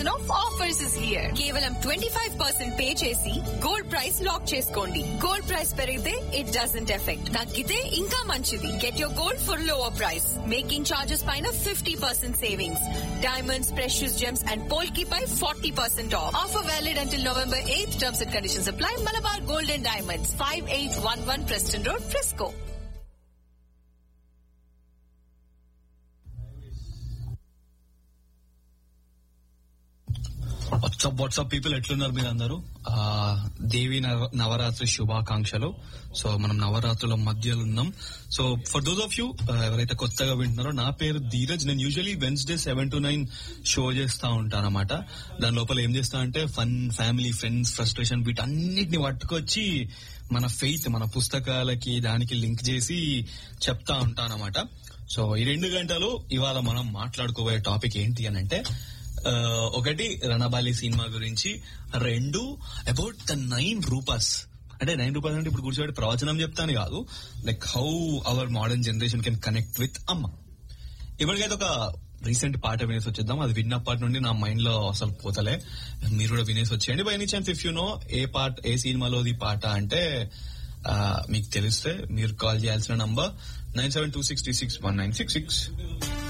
season of offers is here. కేవలం 25% pay చేసి gold price lock చేసుకోండి. గోల్డ్ ప్రైస్ పెరిగితే ఇట్ డజంట్ ఎఫెక్ట్, తగ్గితే ఇంకా మంచిది. Get your gold for lower price. Making charges పైన 50% savings. Diamonds, precious Gems and పోల్కి pi 40% of. Offer valid until November 8th. Terms and conditions apply. Malabar Gold and Diamonds, 5811 Preston Road, Frisco. WhatsApp people ఎట్లున్నారు మీరు అందరూ? దేవి నవరాత్రి శుభాకాంక్షలు. So మనం నవరాత్రుల మధ్యలో ఉన్నాం. So for those of you ఎవరైతే కొత్తగా వింటున్నారో, నా పేరు ధీరజ్. నేను యూజువలీ Wednesday 7 to 9 షో చేస్తా ఉంటాను అనమాట. దాని లోపల ఏం చేస్తా అంటే ఫన్, ఫ్యామిలీ, ఫ్రెండ్స్, ఫ్రస్ట్రేషన్ వీటన్నిటిని పట్టుకొచ్చి మన ఫెయిత్, మన పుస్తకాలకి దానికి లింక్ చేసి చెప్తా ఉంటానమాట. సో ఈ 2 గంటలు ఇవాళ మనం మాట్లాడుకోబోయే టాపిక్ ఏంటి అని అంటే, ఒకటి రణబాలి సినిమా గురించి, 2 అబౌట్ ద 9 రూపస్. అంటే 9 రూపస్ అంటే ఇప్పుడు కూర్చోబెట్టి ప్రవచనం చెప్తాను కాదు, like how our modern generation can connect with అమ్మ. ఇప్పటికైతే ఒక రీసెంట్ పాట వినేసి వచ్చేద్దాం. అది విన్నప్పటి నుండి నా మైండ్ లో అసలు పోతలే. మీరు కూడా వినేసి వచ్చేయండి. By any chance if you know ఏ సినిమాలోది పాట అంటే మీకు తెలిస్తే మీరు కాల్ చేయాల్సిన నంబర్ 9726361966.